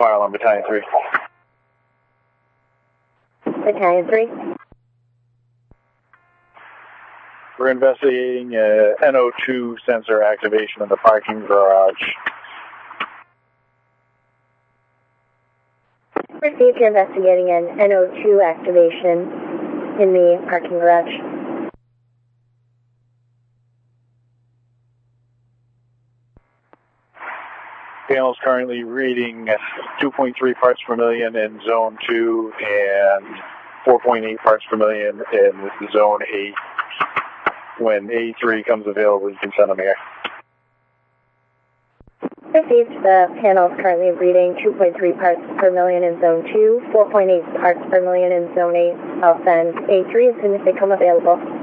file on Battalion 3. Battalion 3. We're investigating NO2 sensor activation in the parking garage. Received, you're investigating an NO2 activation in the parking garage. Panel's currently reading 2.3 parts per million in Zone 2 and 4.8 parts per million in Zone 8. When A3 comes available, you can send them here. Received, the panel is currently reading 2.3 parts per million in Zone 2, 4.8 parts per million in Zone 8. I'll send A3 as soon as they come available.